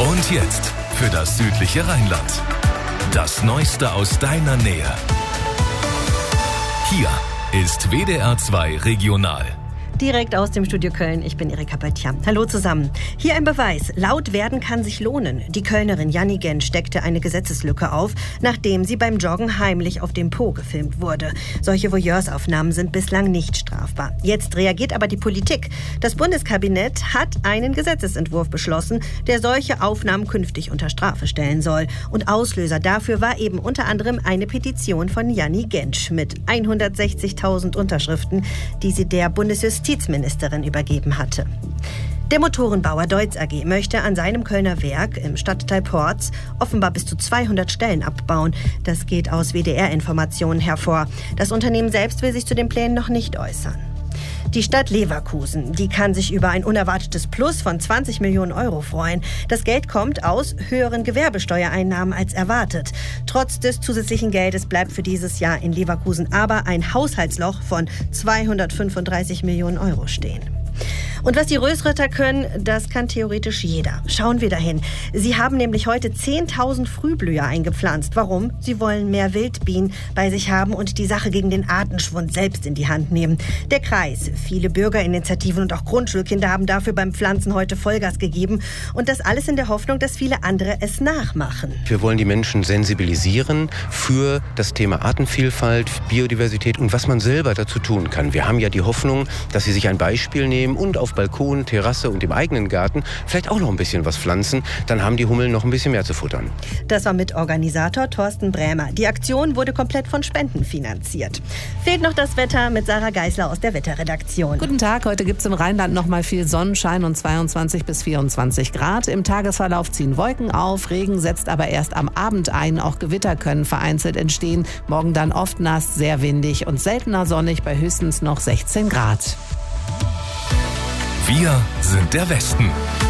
Und jetzt für das südliche Rheinland. Das Neueste aus deiner Nähe. Hier ist WDR 2 Regional. Direkt aus dem Studio Köln, ich bin Erika Böttcher. Hallo zusammen. Hier ein Beweis, laut werden kann sich lohnen. Die Kölnerin Janni Gensch steckte eine Gesetzeslücke auf, nachdem sie beim Joggen heimlich auf dem Po gefilmt wurde. Solche Voyeursaufnahmen sind bislang nicht strafbar. Jetzt reagiert aber die Politik. Das Bundeskabinett hat einen Gesetzesentwurf beschlossen, der solche Aufnahmen künftig unter Strafe stellen soll. Und Auslöser dafür war eben unter anderem eine Petition von Janni Gensch mit 160.000 Unterschriften, die sie der Bundesjustizministerin übergeben hatte. Der Motorenbauer Deutz AG möchte an seinem Kölner Werk im Stadtteil Porz offenbar bis zu 200 Stellen abbauen. Das geht aus WDR-Informationen hervor. Das Unternehmen selbst will sich zu den Plänen noch nicht äußern. Die Stadt Leverkusen, die kann sich über ein unerwartetes Plus von 20 Millionen Euro freuen. Das Geld kommt aus höheren Gewerbesteuereinnahmen als erwartet. Trotz des zusätzlichen Geldes bleibt für dieses Jahr in Leverkusen aber ein Haushaltsloch von 235 Millionen Euro stehen. Und was die Rösritter können, das kann theoretisch jeder. Schauen wir dahin. Sie haben nämlich heute 10.000 Frühblüher eingepflanzt. Warum? Sie wollen mehr Wildbienen bei sich haben und die Sache gegen den Artenschwund selbst in die Hand nehmen. Der Kreis, viele Bürgerinitiativen und auch Grundschulkinder haben dafür beim Pflanzen heute Vollgas gegeben. Und das alles in der Hoffnung, dass viele andere es nachmachen. Wir wollen die Menschen sensibilisieren für das Thema Artenvielfalt, Biodiversität und was man selber dazu tun kann. Wir haben ja die Hoffnung, dass sie sich ein Beispiel nehmen und auf Balkon, Terrasse und im eigenen Garten vielleicht auch noch ein bisschen was pflanzen. Dann haben die Hummeln noch ein bisschen mehr zu futtern. Das war Mitorganisator Thorsten Brämer. Die Aktion wurde komplett von Spenden finanziert. Fehlt noch das Wetter mit Sarah Geisler aus der Wetterredaktion. Guten Tag, heute gibt es im Rheinland noch mal viel Sonnenschein und 22 bis 24 Grad. Im Tagesverlauf ziehen Wolken auf, Regen setzt aber erst am Abend ein. Auch Gewitter können vereinzelt entstehen. Morgen dann oft nass, sehr windig und seltener sonnig bei höchstens noch 16 Grad. Wir sind der Westen.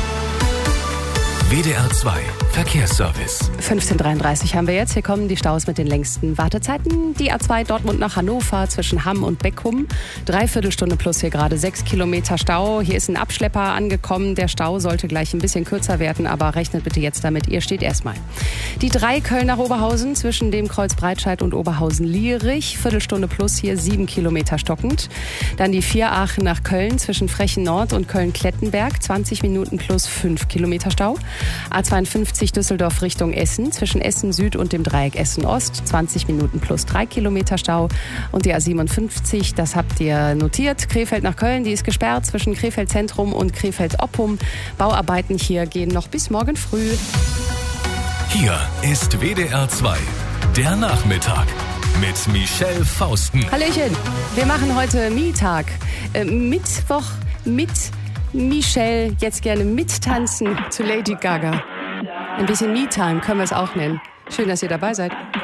WDR 2 Verkehrsservice. 15:33 haben wir jetzt. Hier kommen die Staus mit den längsten Wartezeiten. Die A2 Dortmund nach Hannover zwischen Hamm und Beckum. 3/4 Stunde plus hier gerade 6 Kilometer Stau. Hier ist ein Abschlepper angekommen. Der Stau sollte gleich ein bisschen kürzer werden, aber rechnet bitte jetzt damit. Ihr steht erstmal. Die 3 Köln nach Oberhausen zwischen dem Kreuz Breitscheid und Oberhausen-Lierich. Viertelstunde plus hier 7 Kilometer stockend. Dann die 4 Aachen nach Köln zwischen Frechen Nord und Köln-Klettenberg. 20 Minuten plus 5 Kilometer Stau. A52 Düsseldorf Richtung Essen, zwischen Essen Süd und dem Dreieck Essen Ost, 20 Minuten plus 3 Kilometer Stau. Und die A57, das habt ihr notiert, Krefeld nach Köln, die ist gesperrt zwischen Krefeld Zentrum und Krefeld Oppum. Bauarbeiten hier gehen noch bis morgen früh. Hier ist WDR 2, der Nachmittag mit Michelle Fausten. Hallöchen, wir machen heute Me-Tag. Mittwoch mit Michelle, jetzt gerne mittanzen zu Lady Gaga. Ein bisschen Me-Time können wir es auch nennen. Schön, dass ihr dabei seid.